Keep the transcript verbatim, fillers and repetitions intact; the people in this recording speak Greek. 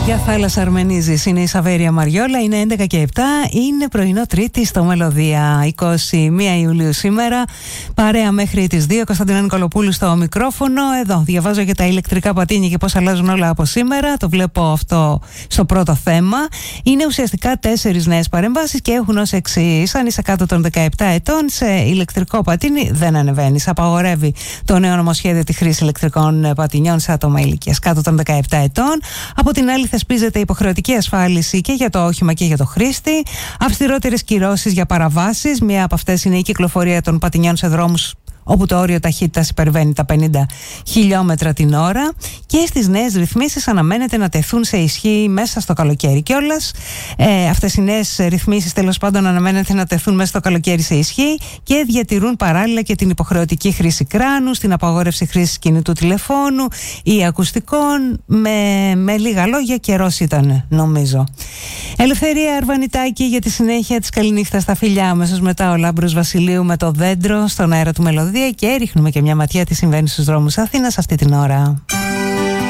Για θάλασσα Αρμενίζης είναι η Σαβέρια Μαριόλα, είναι έντεκα και επτά, είναι πρωινό Τρίτη στο Μελωδία, εικοστή πρώτη Ιουλίου σήμερα, παρέα μέχρι τις δύο, Κωνσταντίνα Νικολοπούλου στο μικρόφωνο. Εδώ διαβάζω για τα ηλεκτρικά πατίνια και πώς αλλάζουν όλα από σήμερα, το βλέπω αυτό στο πρώτο θέμα. Είναι ουσιαστικά τέσσερις νέες παρεμβάσεις και έχουν ως εξής: αν είσαι κάτω των δεκαεπτά ετών, σε ηλεκτρικό πατίνι δεν ανεβαίνεις. Απαγορεύει το νέο νομοσχέδιο τη χρήση ηλεκτρικών πατινιών σε άτομα ηλικίας κάτω των δεκαεπτά ετών. Από την άλλη, θεσπίζεται υποχρεωτική ασφάλιση και για το όχημα και για το χρήστη. Αυστηρότερες κυρώσεις για παραβάσεις. Μία από αυτές είναι η κυκλοφορία των πατινιών σε δρόμους όπου το όριο ταχύτητας υπερβαίνει τα πενήντα χιλιόμετρα την ώρα, και στις νέες ρυθμίσεις αναμένεται να τεθούν σε ισχύ μέσα στο καλοκαίρι κιόλας. Ε, αυτές οι νέες ρυθμίσεις τέλος πάντων αναμένεται να τεθούν μέσα στο καλοκαίρι σε ισχύ και διατηρούν παράλληλα και την υποχρεωτική χρήση κράνους, την απαγόρευση χρήσης κινητού τηλεφώνου ή ακουστικών. Με, με λίγα λόγια, καιρός ήταν, νομίζω. Ελευθερία Αρβανιτάκη για τη συνέχεια της καληνύχτας στα φιλιά. Αμέσως μετά ο Λάμπρος Βασιλείου με το δέντρο στον αέρα του Μελωδία, και ρίχνουμε και μια ματιά τι συμβαίνει στους δρόμους Αθήνας αυτή την ώρα.